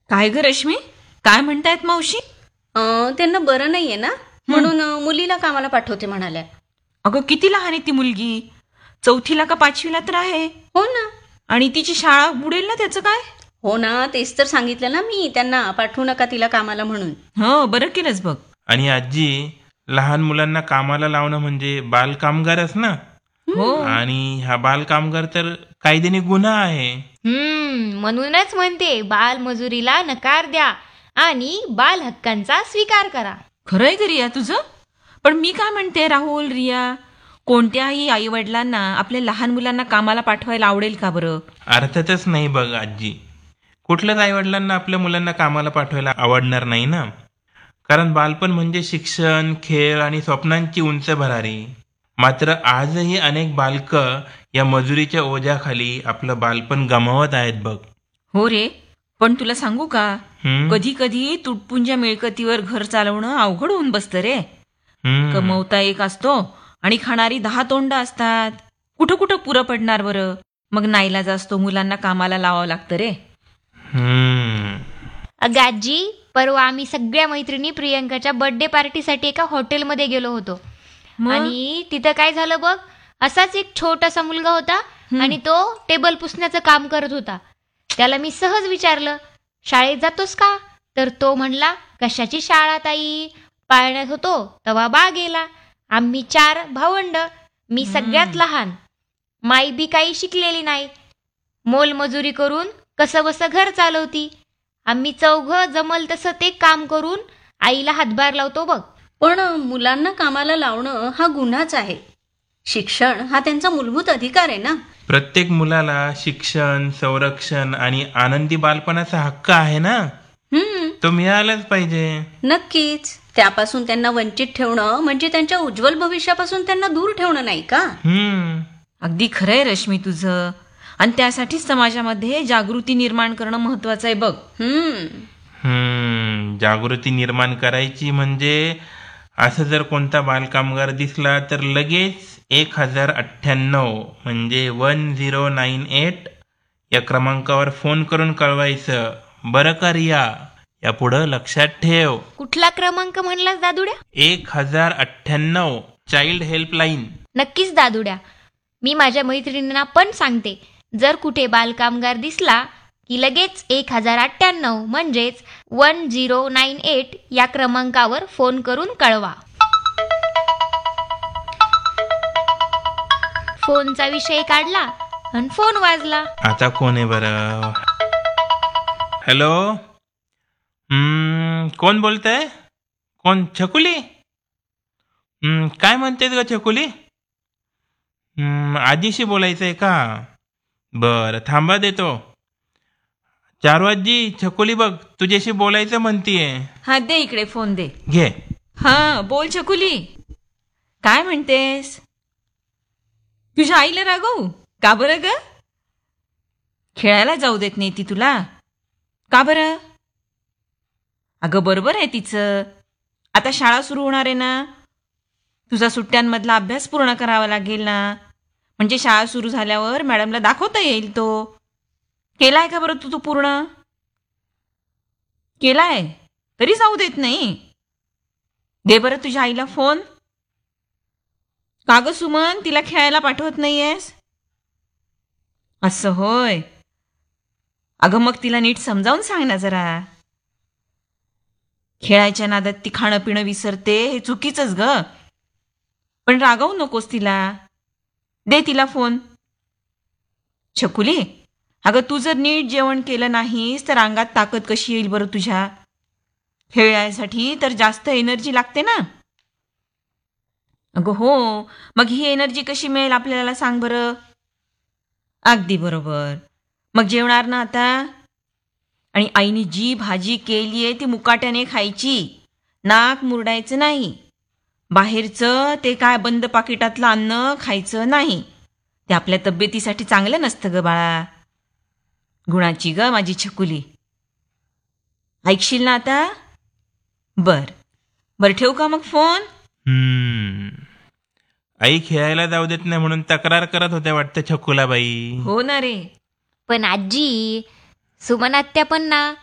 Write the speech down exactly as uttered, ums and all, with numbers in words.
काय ग रश्मी, काय म्हणतायत मावशी? अं, त्यांना बरं नाहीये ना, म्हणून अं, मुलीला कामाला पाठवते म्हणाल्या. अगं किती लहान आहे ती मुलगी, चौथीला का पाचवीला तर आहे. हो ना. आणि तिची शाळा बुडेल ना, त्याचं काय? हो ना, तेच तर सांगितलं ना मी त्यांना, पाठवू नका तिला कामाला म्हणून. हो, बरं केलंच बघ. आणि आजी, लहान मुलांना कामाला लावणं म्हणजे बालकामगारच ना. हो. आणि हा बालकामगार तर कायद्याने गुन्हा आहे. हम्म म्हणूनच म्हणते बालमजुरीला नकार द्या आणि बाल हक्कांचा स्वीकार करा. खरंय ग रिया तुझं. पण मी काय म्हणते राहुल, रिया, कोणत्याही आई वडिलांना आपल्या लहान मुलांना कामाला पाठवायला आवडेल का बरं? अर्थातच नाही बघ आजी. कुठल्याच आईवडिलांना आपल्या मुलांना कामाला पाठवायला आवडणार नाही ना. कारण बालपण म्हणजे शिक्षण, खेळ आणि स्वप्नांची उंच भरारी. मात्र आजही अनेक बालकं या मजुरीच्या ओझ्याखाली आपलं बालपण गमावत आहेत बघ. हो रे, पण तुला सांगू का, हम्म, कधी कधी तुटपुंज्या मिळकतीवर घर चालवणं अवघड होऊन बसतं रे. हम्म. कमवता एक असतो आणि खाणारी दहा तोंड असतात. कुठं कुठं पुरं पडणार बरं? मग नाईलाज असतो, मुलांना कामाला लावावं लागतं रे. हम्म. अगं आजी, परवा आम्ही सगळ्या मैत्रिणी प्रियंकाच्या बर्थडे पार्टीसाठी एका हॉटेलमध्ये गेलो होतो. मग? आणि तिथं काय झालं बघ, असाच एक छोटासा मुलगा होता आणि तो टेबल पुसण्याचं काम करत होता. त्याला मी सहज विचारलं, शाळेत जातोस का? तर तो म्हणला, कशाची शाळा ताई, पाळण्यात होतो तेव्हा बा गेला. आम्ही चार भावंड, मी सगळ्यात लहान, माई बी काही शिकलेली नाही, मोलमजुरी करून कसं बसं घर चालवती. आम्ही चौघं जमल तसं ते काम करून आईला हातभार लावतो बघ. पण अं, मुलांना कामाला लावणं हा गुन्हाच आहे. शिक्षण हा त्यांचा मूलभूत अधिकार आहे ना. प्रत्येक मुलाला शिक्षण, संरक्षण आणि आनंदी बालपणाचा हक्क आहे ना. हम्म, तो मिळालाच पाहिजे. नक्कीच. त्यापासून त्यांना वंचित ठेवणं म्हणजे त्यांच्या उज्ज्वल भविष्यापासून त्यांना दूर ठेवणं नाही का? हम्म. अगदी खरंय रश्मी तुझं. आणि त्यासाठीच समाजामध्ये जागृती निर्माण करणं महत्वाचं आहे बघ. हम्म. हम्म. जागृती निर्माण करायची म्हणजे असं जर कोणता बालकामगार दिसला तर लगेच एक हजार अठ्ठ्याण्णव म्हणजे वन झिरो नाईन एट या क्रमांकावर फोन करून कळवायचं. बरं का रिया, या पुढं लक्षात ठेव. कुठला क्रमांक म्हणलास दादुड्या? एक हजार अठ्ठ्याण्णव, चाइल्ड हेल्पलाईन. नक्कीच दादुड्या, मी माझ्या मैत्रिणींना पण सांगते, जर कुठे बालकामगार दिसला की लगेच एक हजार अठ्ठ्याण्णव म्हणजेच वन झिरो नाईन एट या क्रमांकावर फोन करून कळवा. फोनचा विषय काढला आणि फोन वाजला. आता कोण आहे बरं? हॅलो. हम्म, कोण बोलतंय? कोण? छकुली? हम्म, काय म्हणतेस ग छकुली? हम्म, आजीशी बोलायचंय का? बरं, थांबा देतो. चारुआजी, छकुली बघ तुझ्याशी बोलायचं म्हणतीये. हा, दे इकडे फोन दे. घे. हा, बोल छकुली, काय म्हणतेस? तुझ्या आईला रागवू का बरं ग? खेळायला जाऊ देत नाही ती तुला का बरं? अगं बरोबर आहे तिचं. आता शाळा सुरू होणार आहे ना, तुझा सुट्ट्यांमधला अभ्यास पूर्ण करावा लागेल ना. म्हणजे शाळा सुरू झाल्यावर मॅडमला दाखवता येईल तो. केलाय का बरं तू तो पूर्ण? केलाय तरी जाऊ देत नाही. दे बरं तुझ्या आईला फोन. का ग सुमन, तिला खेळायला पाठवत नाहीयेस? असं होय. अगं मग तिला नीट समजावून सांग ना जरा. खेळायच्या नादात ती खाणं पिणं विसरते, हे चुकीचंच ग. पण रागवू नकोस तिला. दे तिला फोन. छकुली, अगं तू जर नीट जेवण केलं नाहीस तर अंगात ताकद कशी येईल बरं तुझ्या? खेळायसाठी तर जास्त एनर्जी लागते ना. अगं हो, मग ही एनर्जी कशी मिळेल आपल्याला सांग बरं? अगदी बरोबर. मग जेवणार ना आता? आणि आईने जी भाजी केलीये ती मुकाट्याने खायची, नाक मुरडायचं नाही. बाहेरचं ते काय बंद पाकिटातलं अन्न खायचं नाही. ते आपल्या तब्येतीसाठी चांगलं नसतं ग बाळा. गुणाची ग माझी छकुली. ऐकशील ना आता? बर बर, ठेवू का मग फोन? हम्म. आई खेळायला जाऊ देत नाही म्हणून तक्रार करत होत्या वाटतं छकुलाबाई. हो ना रे. पण आजी, सुमन आत्या पण ना